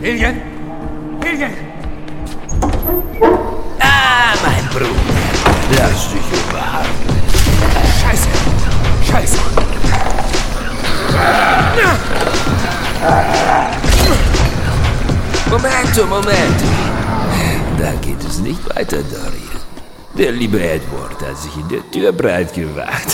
Lillian! Lillian! Ah, mein Bruder. Lass dich überhalten. Scheiße! Scheiße! Moment. Da geht es nicht weiter, Dorian. Der liebe Edward hat sich in der Tür breit gemacht.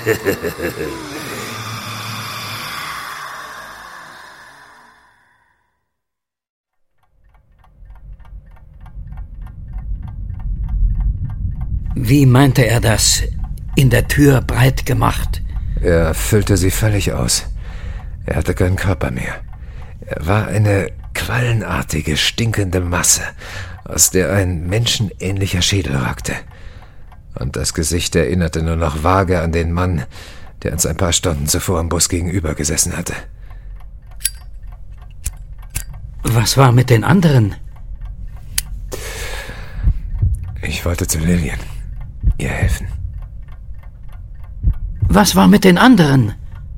Wie meinte er das? In der Tür breit gemacht? Er füllte sie völlig aus. Er hatte keinen Körper mehr. Er war eine quallenartige, stinkende Masse, aus der ein menschenähnlicher Schädel ragte. Und das Gesicht erinnerte nur noch vage an den Mann, der uns ein paar Stunden zuvor im Bus gegenüber gesessen hatte. Was war mit den anderen? Ich wollte zu Lillian, ihr helfen. Was war mit den anderen?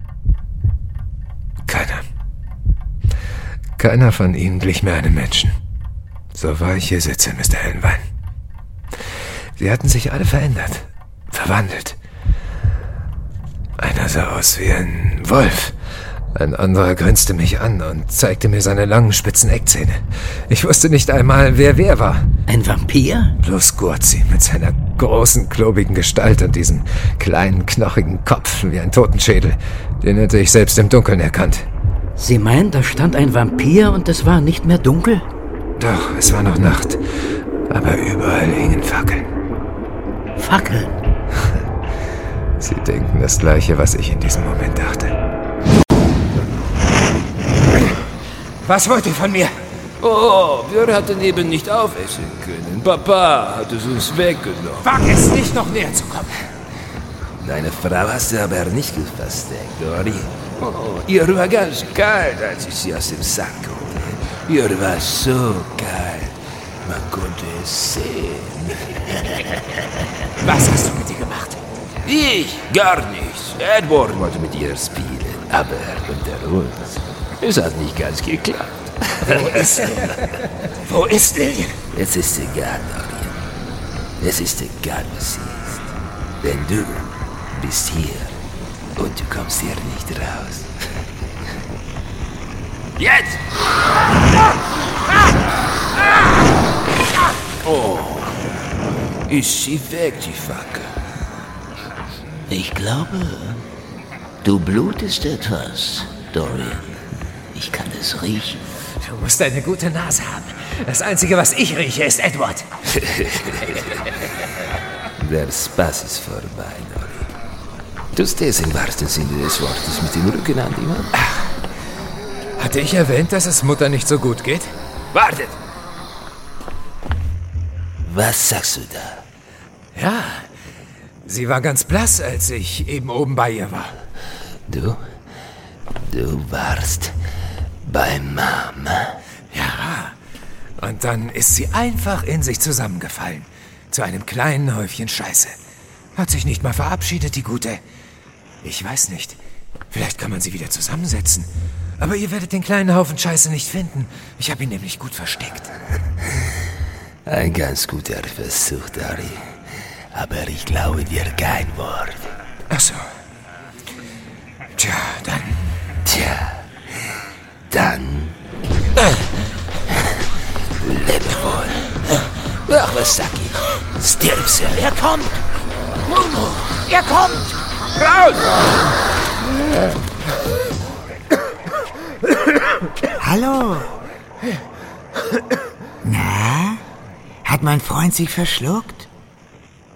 Keiner von ihnen glich mir einem Menschen. So wahr ich hier sitze, Mr. Hellenwein. Sie hatten sich alle verändert, verwandelt. Einer sah aus wie ein Wolf. Ein anderer grinste mich an und zeigte mir seine langen, spitzen Eckzähne. Ich wusste nicht einmal, wer war. Ein Vampir? Bloß Gurzi mit seiner großen, klobigen Gestalt und diesem kleinen, knochigen Kopf wie ein Totenschädel. Den hätte ich selbst im Dunkeln erkannt. Sie meinen, da stand ein Vampir und es war nicht mehr dunkel? Doch, es war noch Nacht. Aber überall hingen Fackeln. Fackeln? Sie denken das Gleiche, was ich in diesem Moment dachte. Was wollt ihr von mir? Oh, wir hatten eben nicht aufessen können. Papa hat es uns weggenommen. Wag es nicht, noch näher zu kommen. Deine Frau hast du aber nicht gefasst, Dory. Oh, ihr war ganz kalt, als ich sie aus dem Sack holte. Ihr war so kalt, man konnte es sehen. Was hast du mit ihr gemacht? Ich? Gar nichts. Edward wollte mit ihr spielen, aber unter uns. Es hat nicht ganz geklappt. Wo ist Lillian? Es ist egal, Dorian. Es ist egal, was sie ist. Denn du bist hier und du kommst hier nicht raus. Jetzt! Oh, ist sie weg, die Fackel? Ich glaube, du blutest etwas, Dorian. Ich kann es riechen. Du musst eine gute Nase haben. Das Einzige, was ich rieche, ist Edward. Der Spaß ist vorbei, Dori. Du stehst im wahrsten Sinne des Wortes mit dem Rücken an die Wand. Hatte ich erwähnt, dass es Mutter nicht so gut geht? Wartet! Was sagst du da? Ja, sie war ganz blass, als ich eben oben bei ihr war. Du warst bei Mama? Ja, und dann ist sie einfach in sich zusammengefallen. Zu einem kleinen Häufchen Scheiße. Hat sich nicht mal verabschiedet, die Gute. Ich weiß nicht. Vielleicht kann man sie wieder zusammensetzen. Aber ihr werdet den kleinen Haufen Scheiße nicht finden. Ich habe ihn nämlich gut versteckt. Ein ganz guter Versuch, Dari. Aber ich glaube dir kein Wort. Ach so. Tja, dann... Lebe wohl. Ach, was sag ich? Stirbse. Er kommt! Mumu! Er kommt! Raus! Hallo! Na? Hat mein Freund sich verschluckt?